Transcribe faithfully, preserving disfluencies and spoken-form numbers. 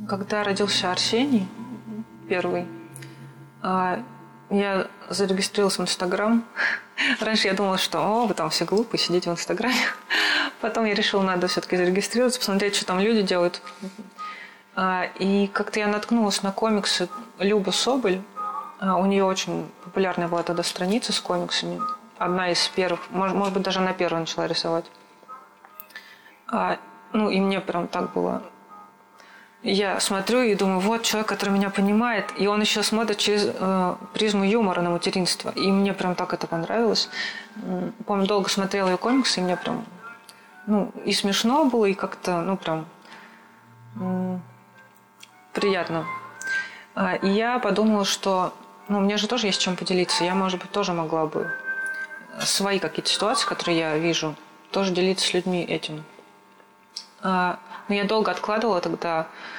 Когда родился Арсений, первый, я зарегистрировалась в Инстаграм. Раньше я думала, что о, вы там все глупые, сидите в Инстаграме. Потом я решила, надо все-таки зарегистрироваться, посмотреть, что там люди делают. И как-то я наткнулась на комиксы Любы Соболь. У нее очень популярная была тогда страница с комиксами. Одна из первых, может, может быть, даже она первая начала рисовать. Ну, и мне прям так было... Я смотрю и думаю, вот человек, который меня понимает, и он еще смотрит через э, призму юмора на материнство. И мне прям так это понравилось. Помню, долго смотрела ее комиксы, и мне прям, ну, и смешно было, и как-то, ну, прям м- приятно. А, и я подумала, что, ну, мне же тоже есть чем поделиться. Я, может быть, тоже могла бы свои какие-то ситуации, которые я вижу, тоже делиться с людьми этим. А, но я долго откладывала тогда.